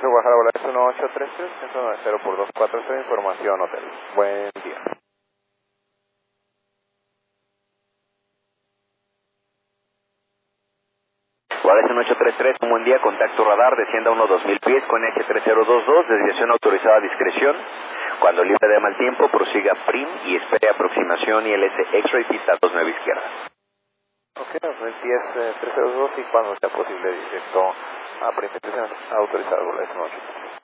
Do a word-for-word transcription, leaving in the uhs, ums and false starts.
Metro Guadalajara, Volaris uno ocho tres tres, ciento noventa por dos cuatro cero, información hotel. Buen día. Volaris uno ocho tres tres, un buen día, contacto radar, descienda uno dos mil pies con H tres cero dos dos, desviación autorizada a discreción. Cuando libre de mal tiempo, prosiga P R I M y espere aproximación I L S X-Ray pista dos nueve izquierda. Ok, dos mil pies, eh, tres cero dos y cuando sea posible directo a presentación autorizada, Volaris uno ocho tres tres.